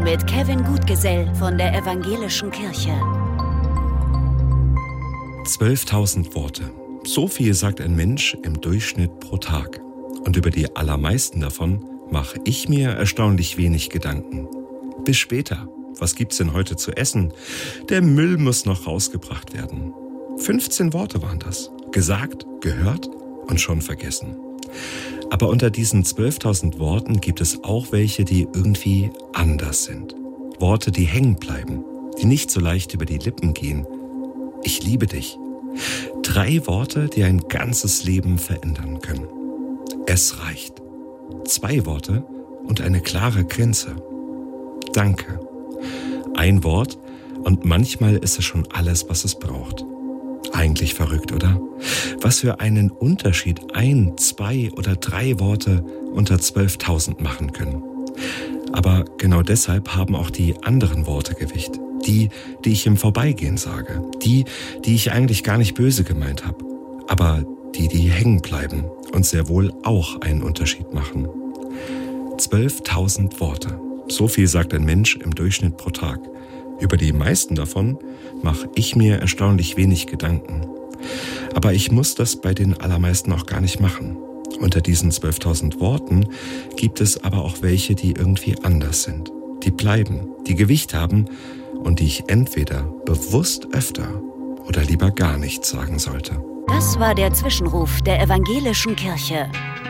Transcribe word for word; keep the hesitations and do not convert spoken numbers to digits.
mit Kevin Gutgesell von der Evangelischen Kirche. zwölftausend Worte. So viel sagt ein Mensch im Durchschnitt pro Tag. Und über die allermeisten davon mache ich mir erstaunlich wenig Gedanken. Bis später. Was gibt's denn heute zu essen? Der Müll muss noch rausgebracht werden. fünfzehn Worte waren das. Gesagt, gehört und schon vergessen. Aber unter diesen zwölftausend Worten gibt es auch welche, die irgendwie anders sind. Worte, die hängen bleiben, die nicht so leicht über die Lippen gehen. Ich liebe dich. Drei Worte, die ein ganzes Leben verändern können. Es reicht. Zwei Worte und eine klare Grenze. Danke. Ein Wort und manchmal ist es schon alles, was es braucht. Eigentlich verrückt, oder? Was für einen Unterschied ein, zwei oder drei Worte unter zwölftausend machen können. Aber genau deshalb haben auch die anderen Worte Gewicht. Die, die ich im Vorbeigehen sage. Die, die ich eigentlich gar nicht böse gemeint habe. Aber die, die hängen bleiben und sehr wohl auch einen Unterschied machen. zwölftausend Worte. So viel sagt ein Mensch im Durchschnitt pro Tag. Über die meisten davon mache ich mir erstaunlich wenig Gedanken. Aber ich muss das bei den allermeisten auch gar nicht machen. Unter diesen zwölftausend Worten gibt es aber auch welche, die irgendwie anders sind. Die bleiben, die Gewicht haben und die ich entweder bewusst öfter oder lieber gar nichts sagen sollte. Das war der Zwischenruf der Evangelischen Kirche.